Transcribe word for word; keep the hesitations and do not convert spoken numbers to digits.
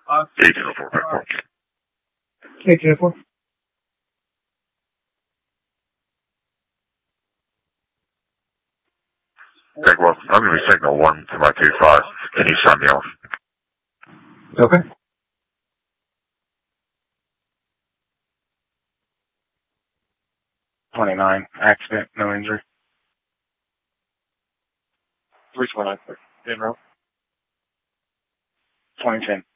eighteen oh four, back one. eighteen oh four. Okay, well, I'm going to be signal one to my two five. Can you sign me off? Okay. twenty-nine, accident, no injury. three twenty-nine, dead row. twenty ten.